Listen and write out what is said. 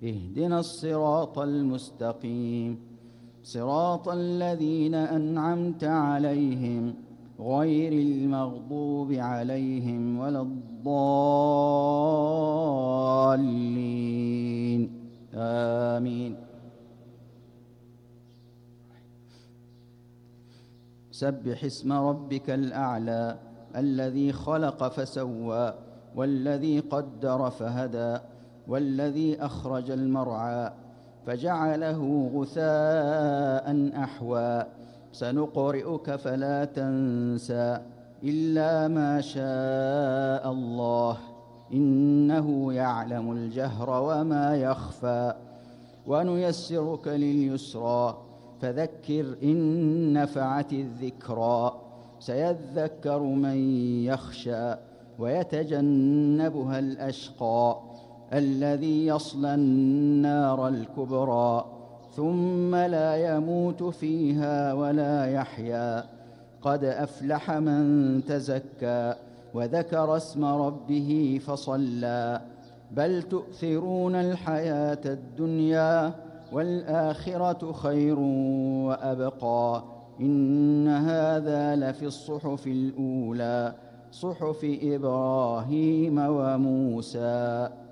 اهدنا الصراط المستقيم صراط الذين أنعمت عليهم غير المغضوب عليهم ولا الضالين آمين. سبح اسم ربك الأعلى الذي خلق فسوى والذي قدر فهدى والذي أخرج المرعى فجعله غثاء أحوى سنقرئك فلا تنسى إلا ما شاء الله إنه يعلم الجهر وما يخفى ونيسرك لليسرى فذكر إن نفعت الذكرى سيذكر من يخشى ويتجنبها الأشقى الذي يصلى النار الكبرى ثم لا يموت فيها ولا يحيا قد أفلح من تزكى وذكر اسم ربه فصلى بل تؤثرون الحياة الدنيا والآخرة خير وأبقى إن هذا لفي الصحف الأولى صحف إبراهيم وموسى.